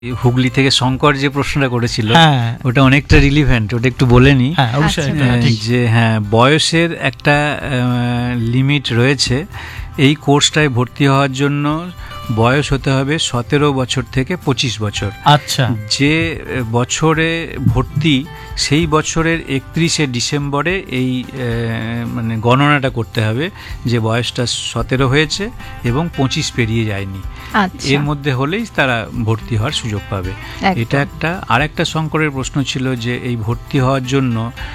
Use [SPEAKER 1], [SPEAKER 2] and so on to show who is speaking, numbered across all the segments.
[SPEAKER 1] হুগলি থেকে শঙ্কর যে প্রশ্নটা করেছিল ওটা অনেকটা রিলিভেন্ট, ওটা একটু বলে নি যে হ্যাঁ, বয়সের একটা লিমিট রয়েছে। এই কোর্সটায় ভর্তি হওয়ার জন্য বয়স হতে হবে 17 বছর থেকে 25 বছর।
[SPEAKER 2] আচ্ছা,
[SPEAKER 1] যে বছরে ভর্তি সেই বছরের 31শে ডিসেম্বরে এই মানে গণনাটা করতে হবে যে বয়সটা 17 হয়েছে এবং 25 পেরিয়ে যায়নি। এর মধ্যে হলেই তারা ভর্তি হওয়ার সুযোগ পাবে। এটা একটা। আর একটা শঙ্করের প্রশ্ন ছিল যে এই ভর্তি হওয়ার জন্য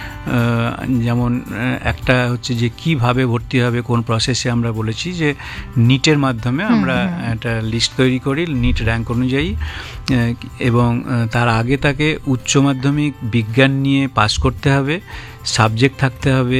[SPEAKER 1] যেমন একটা হচ্ছে যে কিভাবে ভর্তি হবে, কোন প্রসেসে। আমরা বলেছি যে নিটের মাধ্যমে আমরা একটা লিস্ট তৈরি করি নিট র্যাঙ্ক অনুযায়ী, এবং তার আগে তাকে উচ্চ মাধ্যমিক বিজ্ঞান নিয়ে পাস করতে হবে, সাবজেক্ট থাকতে হবে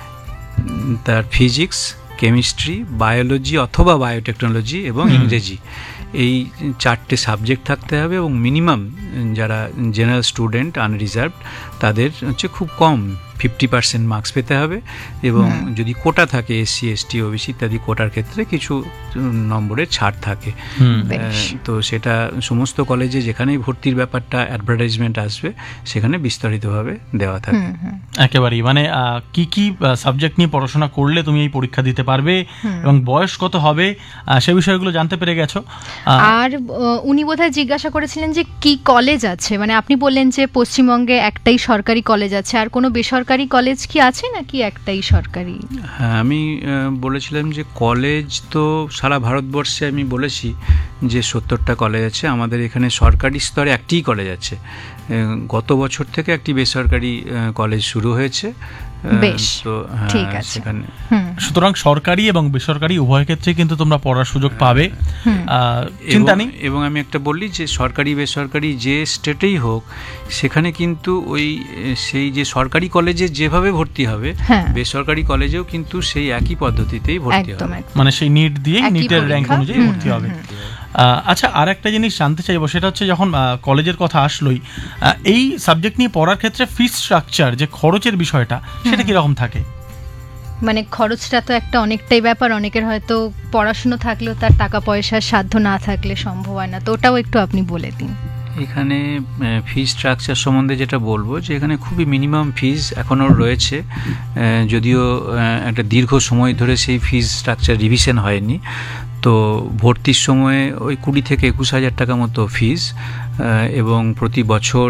[SPEAKER 1] তার ফিজিক্স, কেমিস্ট্রি, বায়োলজি অথবা বায়োটেকনোলজি এবং ইংরেজি। এই 4টে সাবজেক্ট থাকতে হবে এবং মিনিমাম যারা জেনারেল স্টুডেন্ট আনরিজার্ভড তাদের হচ্ছে খুব কম 50% মার্কস পেতে হবে, এবং যদি কোটা থাকে এসসি এসটি ওবিসি ইত্যাদি কোটার ক্ষেত্রে কিছু নম্বরের ছাড় থাকে। তো সেটা সমস্ত কলেজে যেখানেই ভর্তির ব্যাপারটা অ্যাডভার্টাইজমেন্ট আসবে সেখানে বিস্তারিতভাবে দেওয়া থাকে।
[SPEAKER 2] একেবারেই মানে কি কি সাবজেক্ট নিয়ে পড়াশোনা করলে তুমি এই পরীক্ষা দিতে পারবে এবং বয়স কত হবে সে বিষয়গুলো জানতে পেরে গেছো।
[SPEAKER 3] আর উনি বোধহয় জিজ্ঞাসা করেছিলেন যে কি কলেজ আছে, মানে আপনি বললেন যে পশ্চিমবঙ্গে একটাই সরকারি কলেজ আছে, আর কোনো বেসরকারি কলেজ কি আছে নাকি একটাই সরকারি?
[SPEAKER 1] হ্যাঁ, আমি বলেছিলাম যে কলেজ তো সারা ভারতবর্ষে আমি বলেছি যে 70টা কলেজ আছে। আমাদের এখানে সরকারি স্তরে একটিই কলেজ আছে। গত বছর থেকে একটি বেসরকারি কলেজ শুরু হয়েছে।
[SPEAKER 3] বেশ, ঠিক আছে।
[SPEAKER 2] সুতরাং সরকারি এবং বেসরকারি উভয় ক্ষেত্রে কিন্তু তোমরা পড়ার সুযোগ পাবে, চিন্তা নেই।
[SPEAKER 1] এবং আমি একটা বললি যে সরকারি বেসরকারি যে স্টেটেই হোক সেখানে কিন্তু ওই সেই যে সরকারি কলেজে যেভাবে ভর্তি হবে বেসরকারি কলেজেও কিন্তু সেই একই পদ্ধতিতেই ভর্তি হবে,
[SPEAKER 2] মানে সেই নিট দিয়ে নিটের র্যাঙ্ক অনুযায়ী ভর্তি হবে। আচ্ছা, আর একটা জিনিস জানতে চাইবো, সেটা হচ্ছে যখন কলেজের কথা আসলোই, এই সাবজেক্ট নিয়ে পড়ার ক্ষেত্রে ফিস স্ট্রাকচার যে খরচের বিষয়টা সেটা কিরকম থাকে?
[SPEAKER 3] মানে খরচটা তো একটা অনেকটাই ব্যাপার, অনেকের হয়তো পড়াশুনো থাকলেও তার টাকা পয়সার সাধ্য না থাকলে সম্ভব হয় না, তো ওটাও একটু আপনি বলে দিন।
[SPEAKER 1] এখানে ফি স্ট্রাকচার সম্বন্ধে যেটা বলবো যে এখানে খুবই মিনিমাম ফিজ এখনও রয়েছে, যদিও একটা দীর্ঘ সময় ধরে সেই ফিজ স্ট্রাকচার রিভিশন হয়নি। তো ভর্তির সময়ে ওই 20 থেকে 21,000 টাকা মতো ফিজ, এবং প্রতি বছর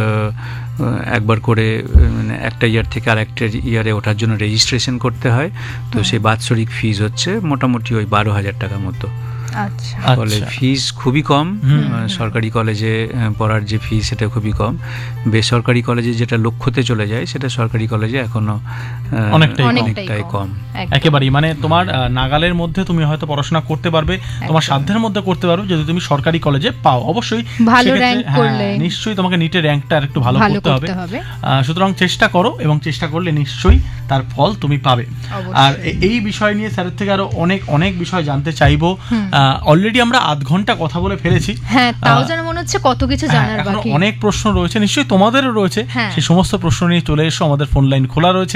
[SPEAKER 1] একবার করে মানে একটা ইয়ার থেকে আরেকটা ইয়ারে ওঠার জন্য রেজিস্ট্রেশন করতে হয়। তো সেই বাৎসরিক ফিজ হচ্ছে মোটামুটি ওই 12,000 টাকা মতো। ফলে ফিজ খুবই কম। সরকারি কলেজে পড়ার যে ফিজ সেটা খুবই কম। বেসরকারি কলেজে যেটা লক্ষ্যতে চলে যায় সেটা সরকারি কলেজে এখনো অনেকটাই কম।
[SPEAKER 2] একেবারেই মানে তোমার নাগালের মধ্যে তুমি হয়তো পড়াশোনা করতে পারবে, তোমার সাধ্যের মধ্যে করতে পারবে যদি তুমি সরকারি কলেজে পাও। অবশ্যই
[SPEAKER 3] ভালো র্যাঙ্ক করলে
[SPEAKER 2] নিশ্চয়ই তোমাকে নিটের র্যাঙ্কটা একটু ভালো করতে হবে। সুতরাং চেষ্টা করো, এবং চেষ্টা করলে নিশ্চয়ই তার ফল তুমি পাবে। আর এই বিষয় নিয়ে স্যারের থেকে আরো অনেক অনেক বিষয় জানতে চাইবো। অলরেডি আমরা আধ ঘন্টা কথা বলে ফেলেছি,
[SPEAKER 3] তাও যেন মনে হচ্ছে কত কিছু জানার বাকি।
[SPEAKER 2] অনেক প্রশ্ন রয়েছে, নিশ্চয়ই তোমাদেরও রয়েছে। সেই সমস্ত প্রশ্ন নিয়ে চলে এসো, আমাদের ফোন লাইন খোলা রয়েছে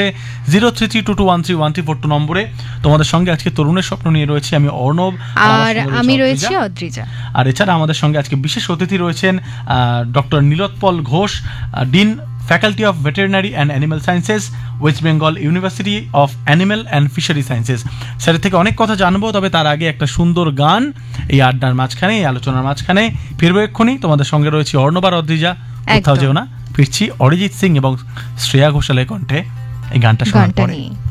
[SPEAKER 2] 0332213132 নম্বরে। তোমাদের সঙ্গে আজকে তরুণের স্বপ্ন নিয়ে রয়েছে আমি অর্ণব,
[SPEAKER 3] আর আমি রয়েছি অদ্রিজা।
[SPEAKER 2] আর এছাড়া আমাদের সঙ্গে আজকে বিশেষ অতিথি রয়েছেন doctor Nilotpal Ghosh, dean faculty of veterinary and animal sciences, West Bengal university of animal and fishery sciences. স্যারের থেকে অনেক কথা জানবো, তবে তার আগে একটা সুন্দর গান এই আড্ডার মাঝখানে, এই আলোচনার মাঝখানে ফিরবো এক্ষুনি। তোমাদের সঙ্গে রয়েছে অর্ণব আর অদ্রিজা, কোথাও যেও না। ফিরছি অরিজিৎ সিং এবং শ্রেয়া ঘোষালের কণ্ঠে এই গানটা শোনার পরে।